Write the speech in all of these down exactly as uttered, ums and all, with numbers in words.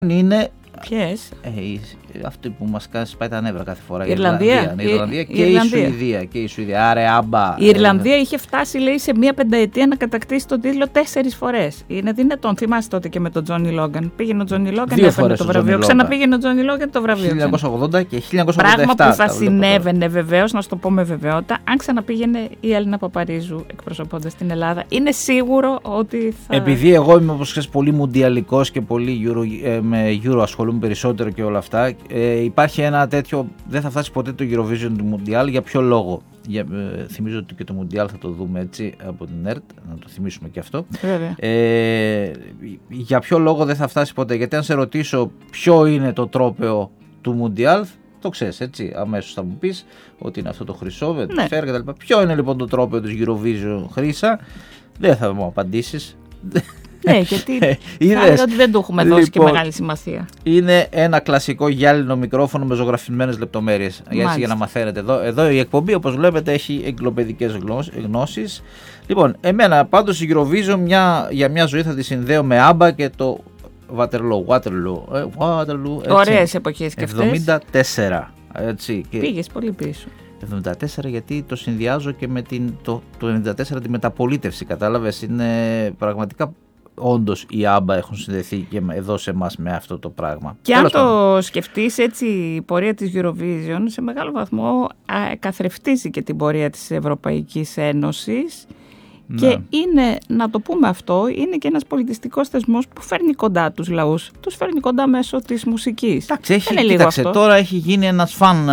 είναι. Ποιες? Ε, αυτή που μας σπάει τα νεύρα κάθε φορά. Η Ιρλανδία. Η Ιρλανδία, η Ιρλανδία και, η Ιρλανδία. η Σουηδία, και η Σουηδία. Άρε, άμπα. Η Ιρλανδία είχε φτάσει, λέει, σε μία πενταετία να κατακτήσει τον τίτλο τέσσερις φορές. Είναι δυνατόν. Θυμάσαι τότε και με τον Τζόνι Λόγκαν. Πήγαινε ο Τζόνι Λόγκαν, έφερε το βραβείο. Ξαναπήγαινε ο Τζόνι Λόγκαν το βραβείο. χίλια εννιακόσια ογδόντα και χίλια εννιακόσια ογδόντα επτά. Πράγμα που θα συνέβαινε βεβαίως, να σου το πω με βεβαιότητα, αν ξαναπήγαινε η Έλληνα Παπαρίζου εκπροσωπώντας την Ελλάδα. Είναι σίγουρο ότι θα. Επειδή εγώ είμαι, όπως ξέρεις, πολύ μουντιαλικός και πολύ Euro, ε, με Euro ασχολούμαι περισσότερο και όλα αυτά, ε, υπάρχει ένα τέτοιο. Δεν θα φτάσει ποτέ το Eurovision του Mundial. Για ποιο λόγο? Για, ε, θυμίζω ότι και το Mundial θα το δούμε έτσι από την ΕΡΤ, να το θυμίσουμε και αυτό. Ε, για ποιο λόγο δεν θα φτάσει ποτέ? Γιατί αν σε ρωτήσω ποιο είναι το τρόπαιο του Mundial, το ξέρεις έτσι, αμέσως θα μου πεις ότι είναι αυτό το χρυσό, με ναι. τη φέρα κτλ. Ποιο είναι λοιπόν το τρόπαιο του Eurovision, Χρύσα? Δεν θα μου απαντήσεις. Ναι, γιατί θα ότι δεν του έχουμε δώσει λοιπόν, και μεγάλη σημασία. Είναι ένα κλασικό γυάλινο μικρόφωνο με ζωγραφισμένες λεπτομέρειες. Για, για να μαθαίνετε. Εδώ, εδώ η εκπομπή, όπως βλέπετε, έχει εγκλωπαιδικές γνώσεις. Λοιπόν, εμένα πάντως η Eurovision μια, για μια ζωή θα τη συνδέω με άμπα και το Waterloo. Waterloo, ε, Waterloo, ωραίες εποχές και αυτές. εβδομήντα τέσσερα. Έτσι, και πήγες πολύ πίσω. εβδομήντα τέσσερα, γιατί το συνδυάζω και με την, το, το εβδομήντα τέσσερα τη μεταπολίτευση. Κατάλαβες, είναι πραγματικά. Όντως οι άμπα έχουν συνδεθεί και εδώ σε εμάς με αυτό το πράγμα. Και αν το σκεφτείς έτσι, η πορεία της Eurovision σε μεγάλο βαθμό καθρεφτίζει και την πορεία της Ευρωπαϊκής Ένωσης. Ναι. Και είναι, να το πούμε αυτό, είναι και ένας πολιτιστικός θεσμός που φέρνει κοντά τους λαούς. Τους φέρνει κοντά μέσω της μουσικής. Εντάξει, έχει, κοίταξε, τώρα έχει γίνει ένας φαν,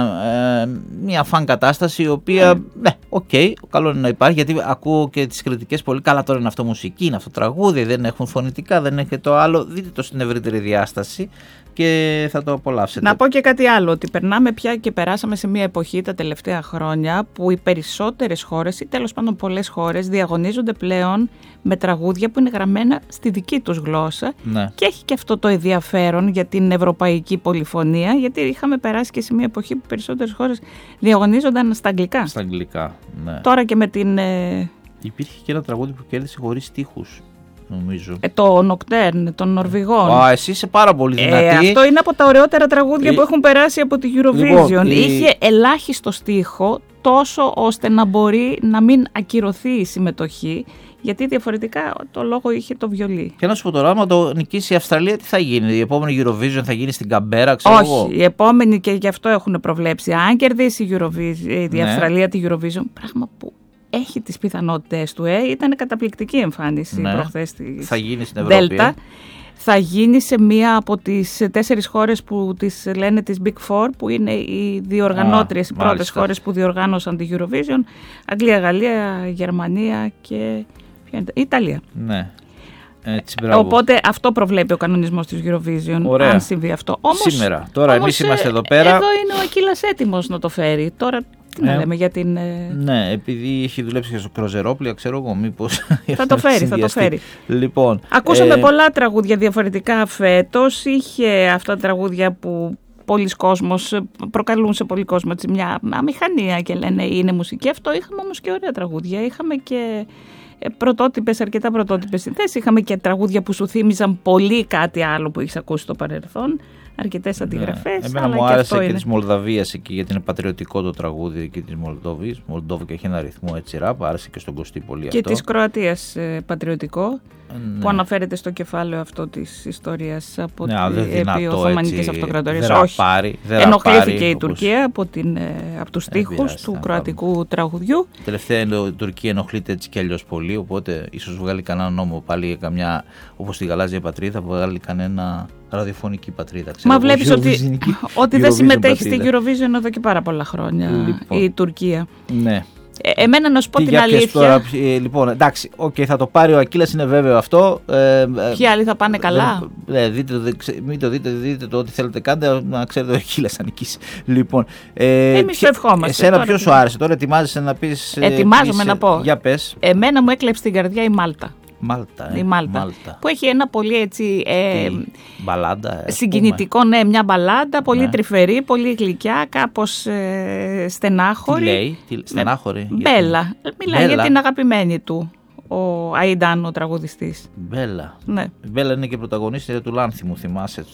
ε, ε, μια φαν κατάσταση, η οποία, mm. ναι, οκ, okay, καλό είναι να υπάρχει, γιατί ακούω και τις κριτικές πολύ. Καλά, τώρα είναι αυτό μουσική, είναι αυτό τραγούδι, δεν έχουν φωνητικά, δεν έχει το άλλο. Δείτε το στην ευρύτερη διάσταση και θα το απολαύσετε. Να πω και κάτι άλλο, ότι περνάμε πια και περάσαμε σε μια εποχή τα τελευταία χρόνια που οι περισσότερες χώρες, ή τέλος πάντων πολλές χώρες, διαγωνίζονται πλέον με τραγούδια που είναι γραμμένα στη δική τους γλώσσα. Ναι. Και έχει και αυτό το ενδιαφέρον για την ευρωπαϊκή πολυφωνία, γιατί είχαμε περάσει και σε μια εποχή που περισσότερες χώρες διαγωνίζονταν στα αγγλικά. Στα αγγλικά, ναι. Τώρα και με την... Ε... Υπήρχε και ένα τραγούδι που κέρδισε χωρίς στίχους. Νομίζω. Ε, το Νοκτέρν των Νορβηγών. Α, εσύ είσαι πάρα πολύ δυνατή. Ε, αυτό είναι από τα ωραιότερα τραγούδια ε, που έχουν περάσει από τη Eurovision. Λοιπόν, είχε η... ελάχιστο στίχο, τόσο ώστε να μπορεί να μην ακυρωθεί η συμμετοχή, γιατί διαφορετικά το λόγο είχε το βιολί. Και να σου πω τώρα, άμα το νικήσει η Αυστραλία, τι θα γίνει? Η επόμενη Eurovision θα γίνει στην Καμπέρα, ξέρω Όχι, εγώ. Η επόμενη, και γι' αυτό έχουν προβλέψει, αν κερδίσει η, Eurovision, η Αυστραλία τη Eurovision, πράγμα που έχει τις πιθανότητες του, ε, ήταν καταπληκτική εμφάνιση, ναι, προχθές της θα γίνει στην Ευρώπη. Δέλτα. Θα γίνει σε μία από τις τέσσερις χώρες που τις λένε τις Big Four, που είναι οι διοργανώτριες, οι πρώτες χώρες που διοργάνωσαν τη Eurovision. Αγγλία, Γαλλία, Γερμανία και Ιταλία. Ναι. Έτσι, οπότε αυτό προβλέπει ο κανονισμός της Eurovision. Ωραία. Αν συμβεί αυτό. Όμως, σήμερα, τώρα όμως, εμείς είμαστε εδώ πέρα. Εδώ είναι ο Ακύλας έτοιμος να το φέρει. Τώρα τι να ε, λέμε για την... Ναι, επειδή έχει δουλέψει και στο Κροζερόπλια, ξέρω εγώ, μήπως... Θα το φέρει, θα το φέρει. Λοιπόν, ακούσαμε ε... πολλά τραγούδια διαφορετικά φέτος. Είχε αυτά τα τραγούδια που πολλοί κόσμος, προκαλούν σε πολλοί κόσμο έτσι, μια αμηχανία και λένε είναι μουσική. Αυτό είχαμε όμως και ωραία τραγούδια. Είχαμε και... πρωτότυπες, αρκετά πρωτότυπες συνθέσεις. Είχαμε και τραγούδια που σου θύμιζαν πολύ κάτι άλλο που έχεις ακούσει στο παρελθόν. Αρκετές αντιγραφές. Ναι. Εμένα μου άρεσε και, και τη Μολδαβία εκεί, γιατί είναι πατριωτικό το τραγούδι εκεί τη Μολδόβη. Μολδόβη και έχει ένα ρυθμό έτσι ραπ. Άρεσε και στον Κωστή πολύ και αυτό. Και τη Κροατίας ε, πατριωτικό. Ναι. Που αναφέρεται στο κεφάλαιο αυτό της ιστορίας από ναι, επί Οθωμανικής Αυτοκρατορίας. Όχι. Πάρει, ενοχλήθηκε η Τουρκία από, την, από τους στίχους του κροατικού πάμε. τραγουδιού. Τελευταία η Τουρκία ενοχλείται έτσι κι αλλιώς πολύ, οπότε ίσως βγάλει κανένα νόμο πάλι για καμιά, όπως τη Γαλάζια Πατρίδα, βγάλει κανένα ραδιοφωνική πατρίδα. Ξέρω, μα βλέπεις ότι, ότι δεν συμμετέχει στη Eurovision εδώ και πάρα πολλά χρόνια λοιπόν, η Τουρκία. Ναι. Ε, εμένα να σου πω τι την αλήθεια. Τώρα, ε, λοιπόν, εντάξει, okay, θα το πάρει ο Ακύλας, είναι βέβαιο αυτό. Ε, Ποιοι άλλοι θα πάνε καλά. Ε, δείτε, μην το δείτε, δείτε το ό,τι θέλετε κάντε, να ξέρετε ο Ακύλας θα νικήσει. Λοιπόν, ε, εμείς το ευχόμαστε. Εσένα ποιο σου άρεσε, τώρα ετοιμάζεσαι να πεις... Ετοιμάζομαι να πω. Για πες. Εμένα μου έκλεψε την καρδιά η Μάλτα. Μάλτα, ε, η Μάλτα, Μάλτα. Που έχει ένα πολύ έτσι ε, μπαλάντα, συγκινητικό, ναι, μια μπαλάντα, πολύ ναι. τρυφερή, πολύ γλυκιά, κάπως ε, στενάχωρη. Τι λέει, τι, στενάχωρη. Μπέλα, μιλάει Μπέλα. για την αγαπημένη του, ο Αϊντάν, ο τραγουδιστής. Μπέλα. Ναι. Η Μπέλα είναι και πρωταγωνίστρια του Λάνθιμου, θυμάσαι,